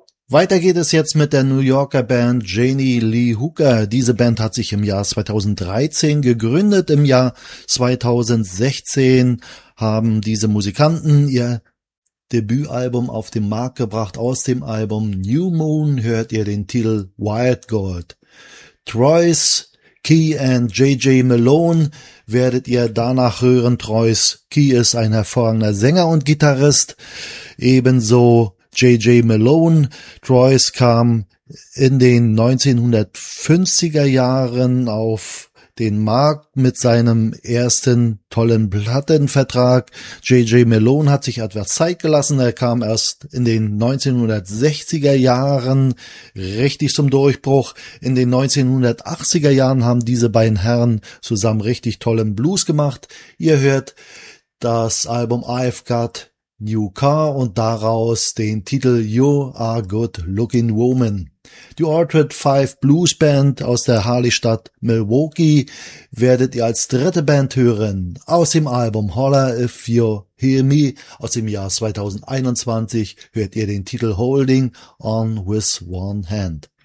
Weiter geht es jetzt mit der New Yorker Band Janie Lee Hooker. Diese Band hat sich im Jahr 2013 gegründet. Im Jahr 2016 haben diese Musikanten ihr Debütalbum auf den Markt gebracht. Aus dem Album New Moon hört ihr den Titel Wild Gold. Troyes Key and J.J. Malone werdet ihr danach hören. Troyes Key ist ein hervorragender Sänger und Gitarrist, ebenso J.J. Malone. Troyes kam in den 1950er Jahren auf den Markt mit seinem ersten tollen Plattenvertrag. J.J. Malone hat sich etwas Zeit gelassen. Er kam erst in den 1960er Jahren richtig zum Durchbruch. In den 1980er Jahren haben diese beiden Herren zusammen richtig tollen Blues gemacht. Ihr hört das Album I've Got New Car und daraus den Titel You Are Good Looking Woman. Die Orchard Five Blues Band aus der Harley-Stadt Milwaukee werdet ihr als dritte Band hören. Aus dem Album Holler If You Hear Me aus dem Jahr 2021 hört ihr den Titel Holding On With One Hand.